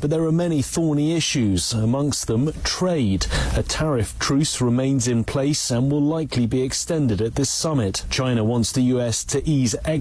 But there are many thorny issues, amongst them trade. A tariff truce remains in place and will likely be extended at this summit. China wants the US to ease